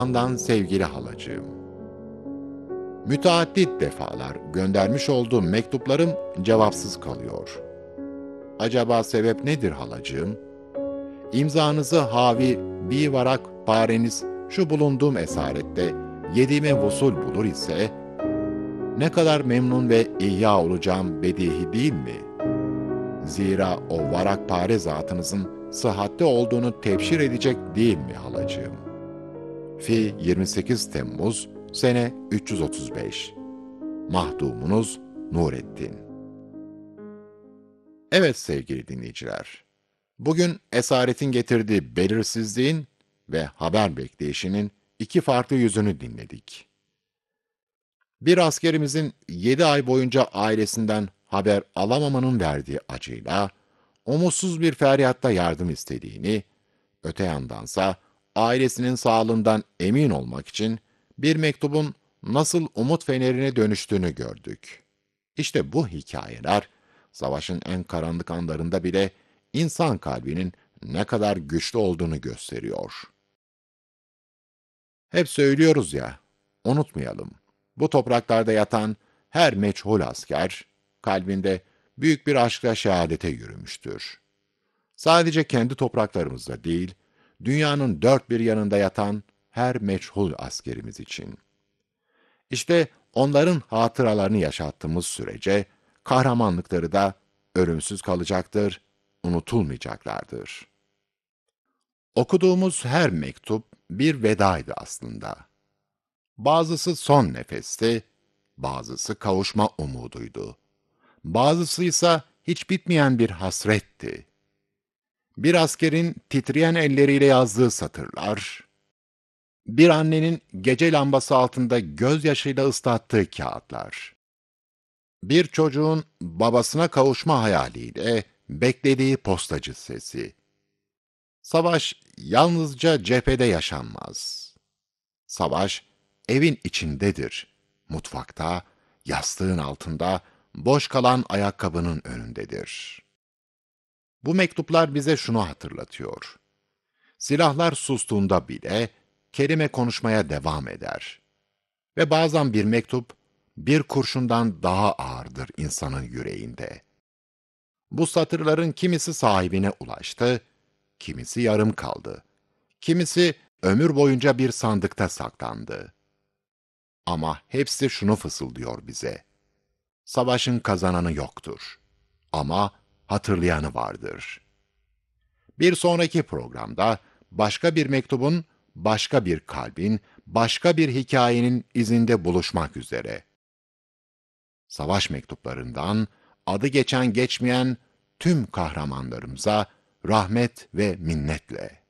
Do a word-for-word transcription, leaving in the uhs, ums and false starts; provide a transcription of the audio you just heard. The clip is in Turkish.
Andan sevgili halacığım. Müteaddit defalar göndermiş olduğum mektuplarım cevapsız kalıyor. Acaba sebep nedir halacığım? İmzanızı havi bir varak pareniz şu bulunduğum esarette yediğime vusul bulur ise ne kadar memnun ve ihya olacağım bedihi değil mi? Zira o varak pare zatınızın sıhhatli olduğunu tebşir edecek değil mi halacığım? Fi yirmi sekiz Temmuz sene üç yüz otuz beş. Mahdumunuz Nurettin. Evet sevgili dinleyiciler. Bugün esaretin getirdiği belirsizliğin ve haber bekleyişinin iki farklı yüzünü dinledik. Bir askerimizin yedi ay boyunca ailesinden haber alamamanın verdiği acıyla, umutsuz bir feryatta yardım istediğini, öte yandansa ailesinin sağlığından emin olmak için bir mektubun nasıl umut fenerine dönüştüğünü gördük. İşte bu hikayeler, savaşın en karanlık anlarında bile insan kalbinin ne kadar güçlü olduğunu gösteriyor. Hep söylüyoruz ya, unutmayalım. Bu topraklarda yatan her meçhul asker, kalbinde büyük bir aşkla şehadete yürümüştür. Sadece kendi topraklarımızda değil, dünyanın dört bir yanında yatan her meçhul askerimiz için. İşte onların hatıralarını yaşattığımız sürece, kahramanlıkları da ölümsüz kalacaktır, unutulmayacaklardır. Okuduğumuz her mektup bir vedaydı aslında. Bazısı son nefesti, bazısı kavuşma umuduydu. Bazısı ise hiç bitmeyen bir hasretti. Bir askerin titreyen elleriyle yazdığı satırlar, bir annenin gece lambası altında gözyaşıyla ıslattığı kağıtlar, bir çocuğun babasına kavuşma hayaliyle beklediği postacı sesi. Savaş yalnızca cephede yaşanmaz. Savaş evin içindedir, mutfakta, yastığın altında, boş kalan ayakkabının önündedir. Bu mektuplar bize şunu hatırlatıyor. Silahlar sustuğunda bile kelime konuşmaya devam eder. Ve bazen bir mektup, bir kurşundan daha ağırdır insanın yüreğinde. Bu satırların kimisi sahibine ulaştı, kimisi yarım kaldı. Kimisi ömür boyunca bir sandıkta saklandı. Ama hepsi şunu fısıldıyor bize. Savaşın kazananı yoktur. Ama hatırlayanı vardır. Bir sonraki programda başka bir mektubun, başka bir kalbin, başka bir hikayenin izinde buluşmak üzere. Savaş mektuplarından adı geçen geçmeyen tüm kahramanlarımıza rahmet ve minnetle.